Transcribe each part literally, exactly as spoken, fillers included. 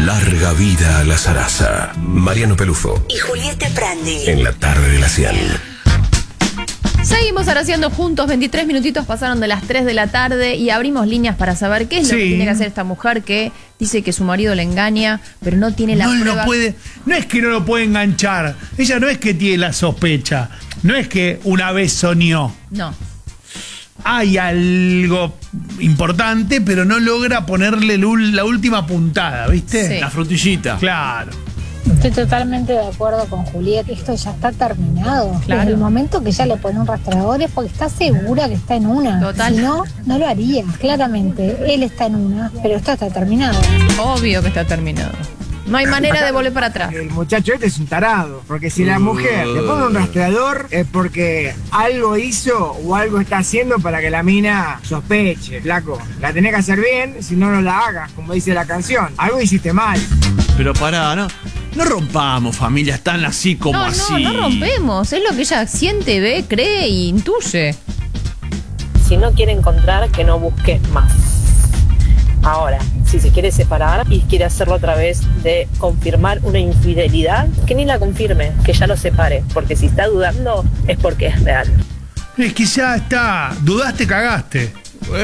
Larga vida a la Sarasa. Mariano Pelufo y Julieta Prandi. En la tarde de la cien. Seguimos araciando juntos, veintitrés minutitos pasaron de las tres de la tarde y abrimos líneas para saber qué es sí. lo que tiene que hacer esta mujer que dice que su marido le engaña, pero no tiene la no prueba. Lo puede, no es que no lo puede enganchar, ella no es que tiene la sospecha, no es que una vez soñó. No. Hay algo importante, pero no logra ponerle la última puntada, ¿viste? Sí. La frutillita. Claro. Estoy totalmente de acuerdo con Julieta, esto ya está terminado. Claro. Desde el momento que ella le pone un rastreador es porque está segura que está en una. Total. Si no, no lo haría. Claramente, él está en una, pero esto está terminado. Obvio que está terminado. No hay manera de volver para atrás. El muchacho este es un tarado, porque si la mujer le pone un rastreador es porque algo hizo o algo está haciendo para que la mina sospeche, flaco. La tenés que hacer bien, si no, no la hagas, como dice la canción. Algo hiciste mal. Pero pará, no, no rompamos familias tan así como No, así. no, no rompemos. Es lo que ella siente, ve, cree y intuye. Si no quiere encontrar, que no busque más. Ahora, si se quiere separar y quiere hacerlo a través de confirmar una infidelidad, que ni la confirme, que ya lo separe, porque si está dudando es porque es real. Es que ya está, dudaste, cagaste.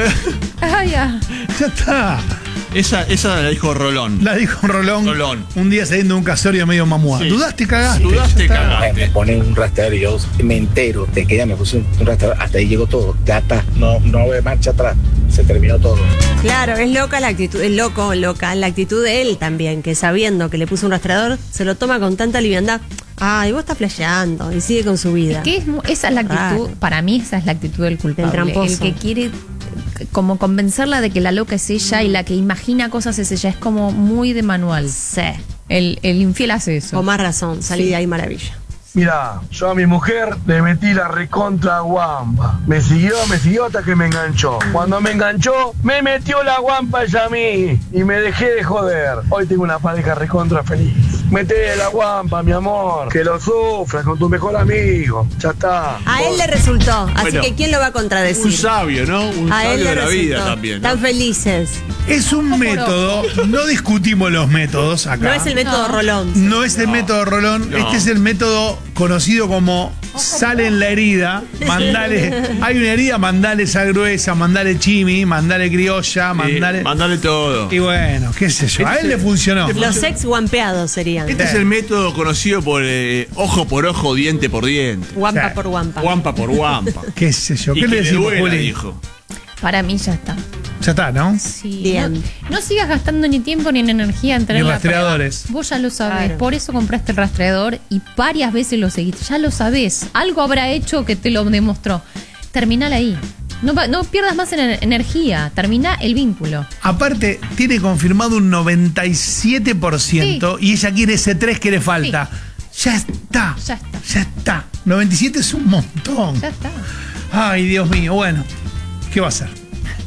Ah, ya. Ya está. Esa, esa la dijo Rolón. La dijo Rolón, Rolón. un día saliendo de un casorio medio mamúa. Sí. Dudaste, cagaste. Dudaste, ya está. cagaste. Me ponen un rastreador y yo me entero de que ella me puso un rastreador. Hasta ahí llegó todo. Ya está. No, no ve marcha atrás. Se terminó todo. Claro, es loca la actitud, es loco, loca la actitud de él también, que sabiendo que le puso un rastreador, se lo toma con tanta liviandad. Ay, vos estás flasheando y sigue con su vida. Que es, esa es la actitud, Raro. para mí esa es la actitud del culpable. Del tramposo. El que quiere como convencerla de que la loca es ella y la que imagina cosas es ella. Es como muy de manual. Sí. El, el infiel hace eso. Con más razón, salí Sí. de ahí maravilla. Mirá, yo a mi mujer le metí la recontra guampa. Me siguió, me siguió hasta que me enganchó. Cuando me enganchó, me metió la guampa ella a mí y me dejé de joder. Hoy tengo una pareja recontra feliz. Mete la guampa, mi amor, que lo sufras con tu mejor amigo. Ya está. A él le resultó, así Bueno, que ¿quién lo va a contradecir? Un sabio, ¿no? Un A él sabio le de la resultó. vida también, ¿no? Tan felices. Es un método, no discutimos los métodos acá. No es el método No. Rolón. No es el No. método Rolón, No. este es el método conocido como sale en la herida, mandale, hay una herida, mandale sal gruesa, mandale chimi, mandale criolla, mandale... Sí, mandale todo. Y bueno, qué sé yo, a él le funcionó. Los ex guampeados serían. Este es el método conocido por eh, ojo por ojo, diente por diente. Guampa Sí. por guampa. Guampa por guampa. Qué sé yo, Y ¿qué que le decimos, duela, Juli? dijo. Para mí ya está. Ya está, ¿no? Sí. Bien. No, no sigas gastando ni tiempo ni en energía en tener Ni la rastreadores. prueba. Vos ya lo sabés. Claro. Por eso compraste el rastreador y varias veces lo seguiste. Ya lo sabés. Algo habrá hecho que te lo demostró. Terminala ahí. No, va- no pierdas más en energía. Termina el vínculo. Aparte, tiene confirmado un noventa y siete por ciento y ella quiere ese tres que le falta. Ya está. Ya está. Ya está. noventa y siete es un montón. Ya está. Ay, Dios mío, bueno. ¿Qué va a hacer?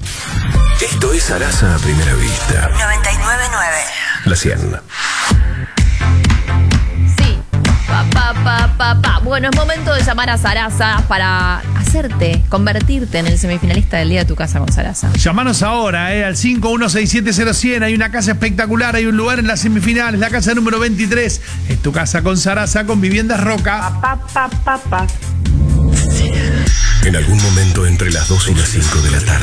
Esto es Sarasa a primera vista. noventa y nueve punto nueve. La cien. Sí. Pa, pa, pa, pa, pa. Bueno, es momento de llamar a Sarasa para hacerte, convertirte en el semifinalista del día de tu casa con Sarasa. Llamanos ahora, eh, al cinco uno seis siete cero cien. Hay una casa espectacular, hay un lugar en las semifinales, la casa número veintitrés. Es tu casa con Sarasa, con Viviendas Roca. Pa, pa, pa, pa. En algún momento entre las dos y las cinco de la tarde.